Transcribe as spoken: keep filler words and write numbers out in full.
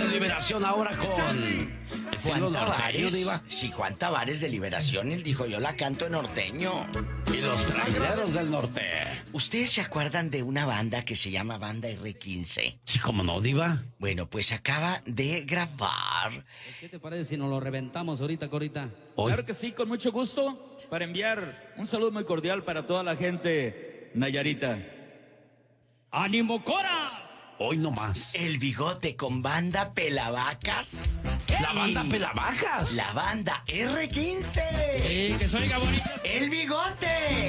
de Liberación ahora con estilo Juan norteño, Tavares. diva. Sí, Juan Tavares de Liberación. Él dijo, yo la canto en norteño. Y los traileros del norte. ¿Ustedes se acuerdan de una banda que se llama Banda erre quince? Sí, como no, diva. Bueno, pues acaba de grabar. ¿Qué te parece si nos lo reventamos ahorita, Corita? Hoy. Claro que sí, con mucho gusto, para enviar un saludo muy cordial para toda la gente nayarita. ¡Ánimo, Coras! Hoy no más. El Bigote con Banda Pelavacas. La banda Pelavacas. La Banda erre quince. ¡Eh, que se oiga bonito! El Bigote.